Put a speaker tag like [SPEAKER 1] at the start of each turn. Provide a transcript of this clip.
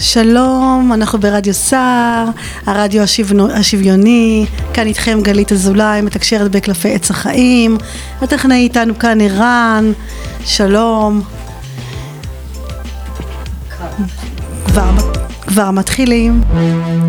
[SPEAKER 1] שלום, אנחנו ברדיו סער, הרדיו השוויוני, כאן איתכם גלית אזולאי, מתקשרת בקלפי עץ החיים, הטכנאי איתנו כאן ערן, שלום. כבר מתחילים.